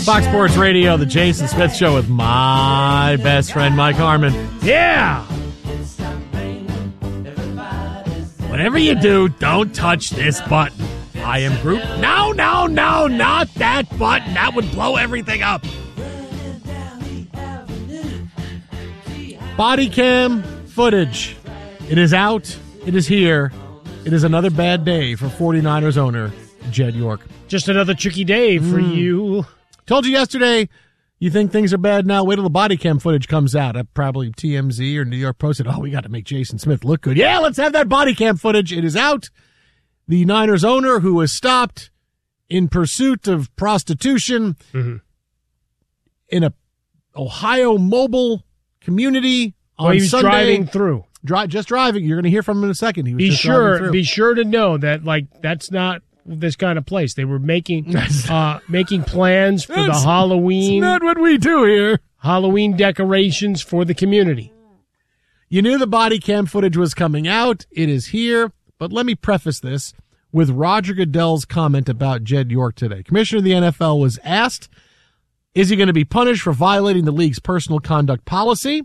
Fox Sports Radio, the Jason Smith Show with my best friend, Mike Harmon. Yeah! Whatever you do, don't touch this button. I am Groot. No, not that button. That would blow everything up. Body cam footage. It is out. It is here. It is another bad day for 49ers owner Jed York. Just another tricky day for you. Told you yesterday, you think things are bad now? Wait till the body cam footage comes out. Probably TMZ or New York Post said, we got to make Jason Smith look good. Yeah, let's have that body cam footage. It is out. The Niners owner who was stopped in pursuit of prostitution in a Ohio mobile community on he was Sunday. Driving through. Just driving. You're going to hear from him in a second. He was Be just driving through. Be sure to know that that's not this kind of place. They were making plans for the Halloween. It's not what we do here. Halloween decorations for the community. You knew the body cam footage was coming out. It is here. But let me preface this with Roger Goodell's comment about Jed York today. Commissioner of the NFL was asked, is he going to be punished for violating the league's personal conduct policy?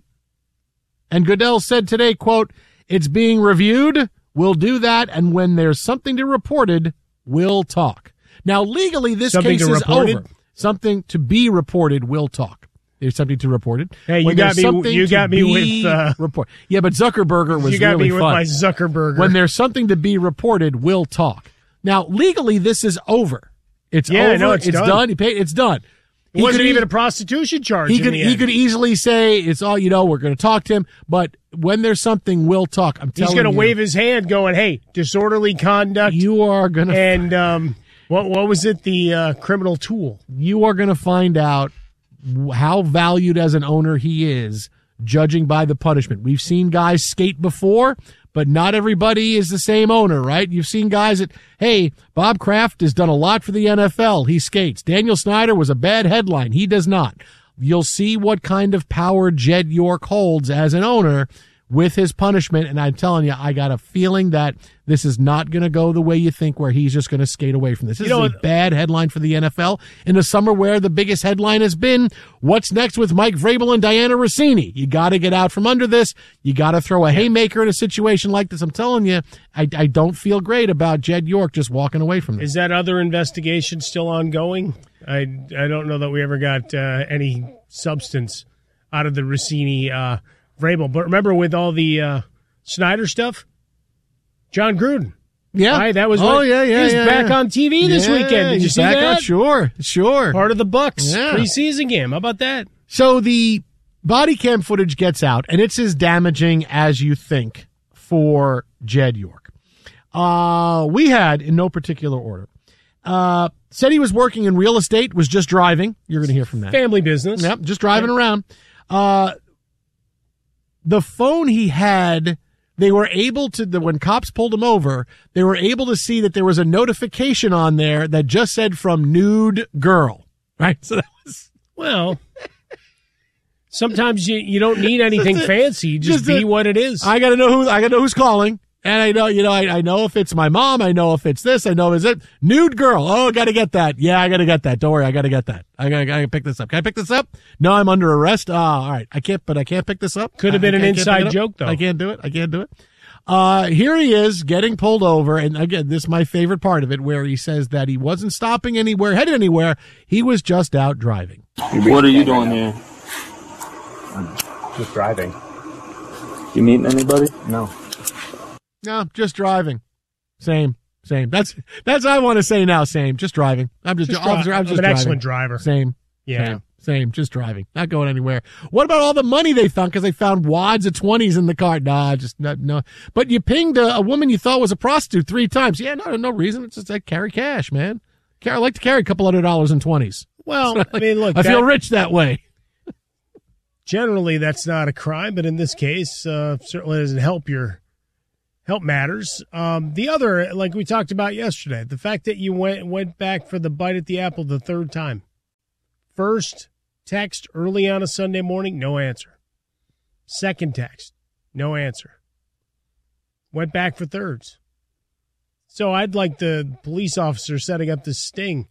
And Goodell said today, quote, it's being reviewed. We'll do that. And when there's something to reported, we'll talk. Now, legally, this case is over. Something to be reported, we'll talk. There's something to report it. Hey, you got me with report. Yeah, but Zuckerberger was really fun. You got me with my Zuckerberger. When there's something to be reported, we'll talk. Now, legally, this is over. It's over. No, it's done. He paid. It's done. It wasn't even a prostitution charge. He could easily say it's all, we're going to talk to him. But when there's something, we'll talk. I'm telling you. He's going to wave his hand going, hey, disorderly conduct. You are going to. And what was it? The criminal tool. You are going to find out how valued as an owner he is, judging by the punishment. We've seen guys skate before, but not everybody is the same owner, right? You've seen guys that, hey, Bob Kraft has done a lot for the NFL. He skates. Daniel Snyder was a bad headline. He does not. You'll see what kind of power Jed York holds as an owner with his punishment. And I'm telling you, I got a feeling that this is not going to go the way you think, where he's just going to skate away from this. This is a bad headline for the NFL in a summer where the biggest headline has been, what's next with Mike Vrabel and Diana Rossini? You got to get out from under this. You got to throw a haymaker in a situation like this. I'm telling you, I don't feel great about Jed York just walking away from this. Is that other investigation still ongoing? I don't know that we ever got any substance out of the Rossini Vrabel. But remember, with all the Snyder stuff, John Gruden. Yeah. Right? That was he was back on TV this weekend. Did you see that? Sure. Part of the Bucks preseason game. How about that? So the body cam footage gets out, and it's as damaging as you think for Jed York. We had, in no particular order, said he was working in real estate, was just driving. You're going to hear from that. Family business. Yep, just driving around. The phone he had, they were able to, when cops pulled him over, they were able to see that there was a notification on there that just said from nude girl. Right? So that was. Well, sometimes you don't need anything fancy. Just be what it is. I got to know who's calling. And I know, I know if it's my mom. I know if it's this. I know is it nude girl. Oh, I got to get that. Yeah, I got to get that. Don't worry, I got to get that. I got to pick this up. Can I pick this up? No, I'm under arrest. All right, I can't pick this up. Could have been an inside joke, though. I can't do it. Here he is getting pulled over, and again, this is my favorite part of it, where he says that he wasn't stopping anywhere, headed anywhere. He was just out driving. What are you doing here? I'm just driving. You meeting anybody? No. No, just driving. Same. That's I want to say now. Same. Just driving. I'm just officer. I'm just an driving. Excellent driver. Same. Yeah. Same. Just driving. Not going anywhere. What about all the money they found? Because they found wads of 20s in the car. Nah, just no. But you pinged a woman you thought was a prostitute 3 times. Yeah, no reason. It's just I carry cash, man. I like to carry a couple $100 in 20s. Well, I mean, look, I feel rich that way. Generally, that's not a crime, but in this case, certainly doesn't help matters. The other, like we talked about yesterday, the fact that you went back for the bite at the apple the 3rd time. First text early on a Sunday morning, no answer. Second text, no answer. Went back for 3rds. So I'd like the police officer setting up this sting